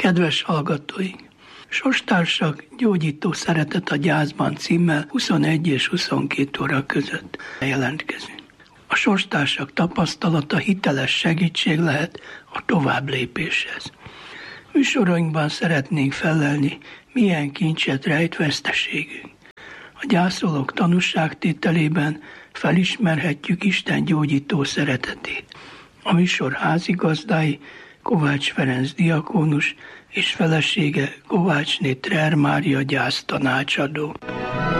Kedves hallgatóink! Sorstársak, gyógyító szeretet a gyászban címmel 21 és 22 óra között jelentkezünk. A sorstársak tapasztalata hiteles segítség lehet a tovább lépéshez. Műsorainkban szeretnénk fellelni, milyen kincset rejt veszteségünk. A gyászolók tanúságtételében felismerhetjük Isten gyógyító szeretetét. A műsor házigazdái Kovács Ferenc diakónus és felesége Kovácsné Trer Mária gyásztanácsadó.